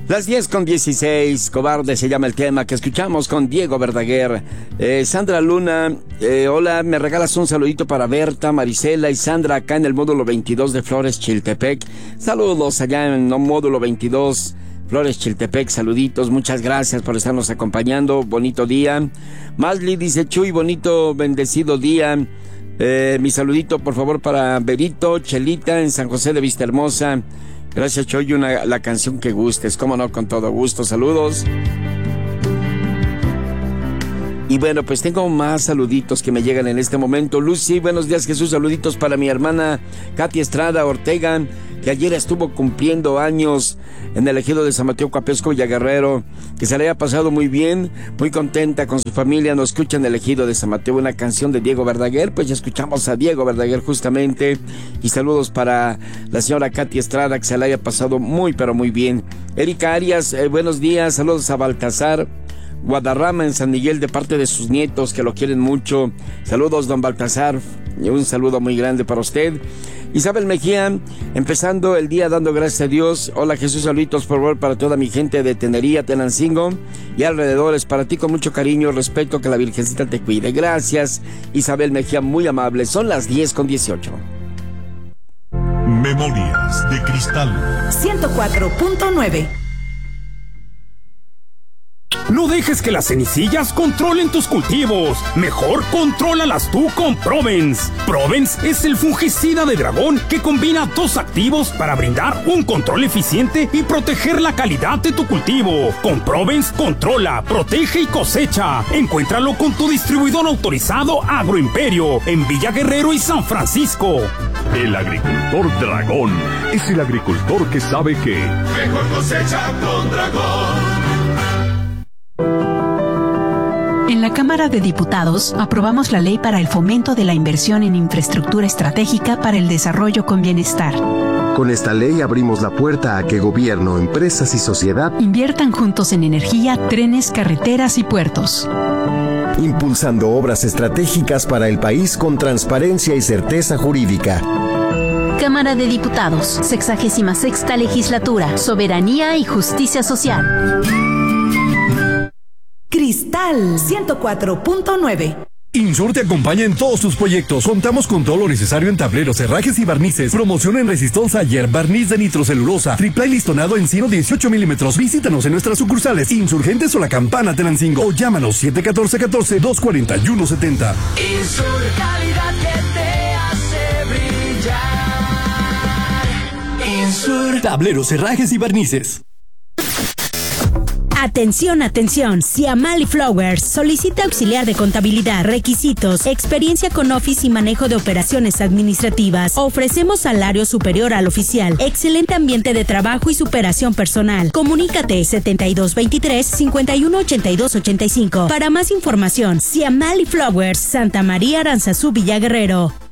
Las 10:16, Cobarde se llama el tema que escuchamos con Diego Verdaguer. Sandra Luna, hola, me regalas un saludito para Berta, Marisela y Sandra acá en el módulo 22 de Flores Chiltepec. Saludos allá en el módulo 22, Flores Chiltepec, saluditos, muchas gracias por estarnos acompañando, bonito día. Masli dice, Chuy, bonito, bendecido día. Mi saludito por favor para Berito, Chelita en San José de Vistahermosa. Gracias, Choy, la canción que gustes, cómo no, con todo gusto, saludos. Y bueno, pues tengo más saluditos que me llegan en este momento. Lucy, buenos días, Jesús, saluditos para mi hermana Katy Estrada Ortega, que ayer estuvo cumpliendo años en el ejido de San Mateo Coapesco, Villaguerrero, que se le haya pasado muy bien, muy contenta con su familia, nos escucha en el ejido de San Mateo, una canción de Diego Verdaguer, pues ya escuchamos a Diego Verdaguer justamente, y saludos para la señora Katy Estrada, que se le haya pasado muy, pero muy bien. Erika Arias, buenos días, saludos a Baltasar Guadarrama en San Miguel de parte de sus nietos que lo quieren mucho. Saludos, don Baltasar, y un saludo muy grande para usted. Isabel Mejía, empezando el día dando gracias a Dios. Hola Jesús, saluditos por favor para toda mi gente de Tenería, Tenancingo y alrededores. Para ti con mucho cariño, respeto, que la Virgencita te cuide. Gracias, Isabel Mejía, muy amable. Son las 10:18. Memorias de Cristal 104.9. No dejes que las cenicillas controlen tus cultivos. Mejor contrólalas tú con Provence. Provence es el fungicida de dragón que combina dos activos para brindar un control eficiente y proteger la calidad de tu cultivo. Con Provence controla, protege y cosecha. Encuéntralo con tu distribuidor autorizado Agroimperio en Villa Guerrero y San Francisco. El agricultor dragón es el agricultor que sabe que mejor cosecha con dragón. En la Cámara de Diputados aprobamos la ley para el fomento de la inversión en infraestructura estratégica para el desarrollo con bienestar. Con esta ley abrimos la puerta a que gobierno, empresas y sociedad inviertan juntos en energía, trenes, carreteras y puertos. Impulsando obras estratégicas para el país con transparencia y certeza jurídica. Cámara de Diputados, 66ª Legislatura, Soberanía y Justicia Social. Cristal 104.9. Insur te acompaña en todos tus proyectos. Contamos con todo lo necesario en tableros, herrajes y barnices. Promoción en Resistol Sayer, barniz de nitrocelulosa, triple listonado encino 18 milímetros. Visítanos en nuestras sucursales Insurgentes o La Campana Tenancingo o llámanos 714-241-70. Insur, calidad que te hace brillar. Insur. Tableros, herrajes y barnices. Atención, atención. Siamali Flowers solicita auxiliar de contabilidad, requisitos, experiencia con Office y manejo de operaciones administrativas. Ofrecemos salario superior al oficial, excelente ambiente de trabajo y superación personal. Comunícate 7223-518285. Para más información, Siamali Flowers, Santa María Aranzazú, Villa Guerrero.